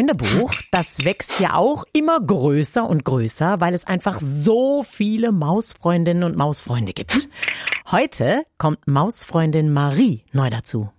Mausfreundebuch, das wächst ja auch immer größer und größer, weil es einfach so viele Mausfreundinnen und Mausfreunde gibt. Heute kommt Mausfreundin Marie neu dazu.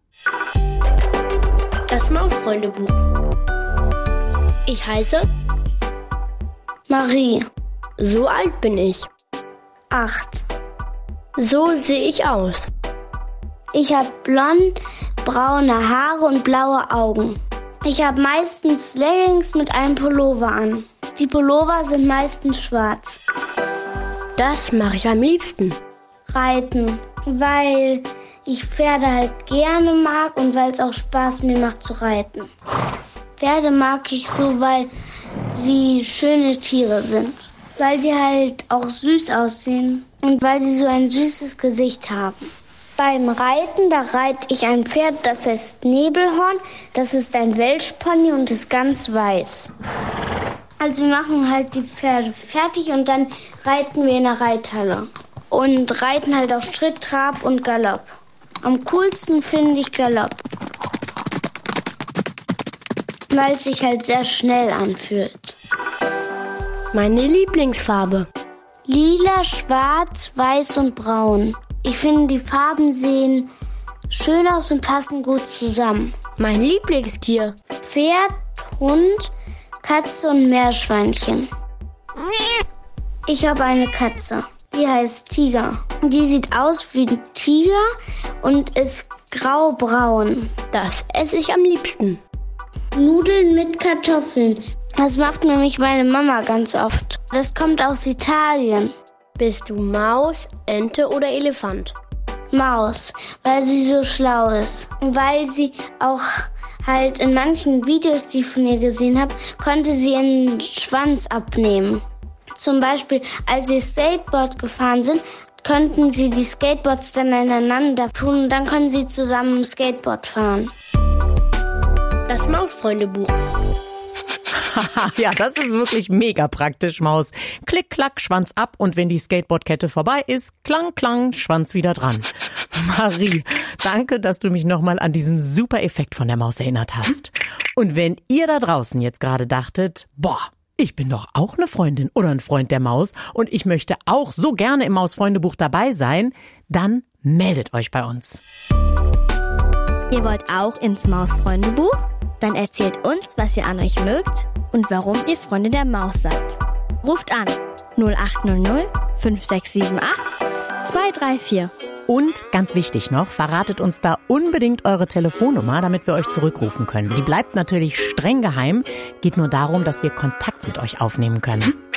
Das Mausfreundebuch. Ich heiße Marie. So alt bin ich. 8. So sehe ich aus. Ich habe blond, braune Haare und blaue Augen. Ich habe meistens Leggings mit einem Pullover an. Die Pullover sind meistens schwarz. Das mache ich am liebsten. Reiten, weil ich Pferde halt gerne mag und weil es auch Spaß mir macht zu reiten. Pferde mag ich so, weil sie schöne Tiere sind. Weil sie halt auch süß aussehen und weil sie so ein süßes Gesicht haben. Beim Reiten, da reite ich ein Pferd, das heißt Nebelhorn. Das ist ein Welschpony und ist ganz weiß. Also wir machen halt die Pferde fertig und dann reiten wir in der Reithalle. Und reiten halt auf Schritt, Trab und Galopp. Am coolsten finde ich Galopp. Weil es sich halt sehr schnell anfühlt. Meine Lieblingsfarbe. Lila, schwarz, weiß und braun. Ich finde, die Farben sehen schön aus und passen gut zusammen. Mein Lieblingstier. Pferd, Hund, Katze und Meerschweinchen. Ich habe eine Katze. Die heißt Tiger. Die sieht aus wie ein Tiger und ist grau-braun. Das esse ich am liebsten. Nudeln mit Kartoffeln. Das macht nämlich meine Mama ganz oft. Das kommt aus Italien. Bist du Maus, Ente oder Elefant? Maus, weil sie so schlau ist. Und weil sie auch halt in manchen Videos, die ich von ihr gesehen habe, konnte sie ihren Schwanz abnehmen. Zum Beispiel, als sie Skateboard gefahren sind, konnten sie die Skateboards dann ineinander tun und dann können sie zusammen Skateboard fahren. Das Mausfreundebuch. Ja, das ist wirklich mega praktisch, Maus. Klick, klack, Schwanz ab und wenn die Skateboardkette vorbei ist, klang, klang, Schwanz wieder dran. Marie, danke, dass du mich nochmal an diesen super Effekt von der Maus erinnert hast. Und wenn ihr da draußen jetzt gerade dachtet, boah, ich bin doch auch eine Freundin oder ein Freund der Maus und ich möchte auch so gerne im Mausfreundebuch dabei sein, dann meldet euch bei uns. Ihr wollt auch ins Mausfreundebuch? Dann erzählt uns, was ihr an euch mögt und warum ihr Freunde der Maus seid. Ruft an 0800 5678 234. Und ganz wichtig noch, verratet uns da unbedingt eure Telefonnummer, damit wir euch zurückrufen können. Die bleibt natürlich streng geheim, geht nur darum, dass wir Kontakt mit euch aufnehmen können.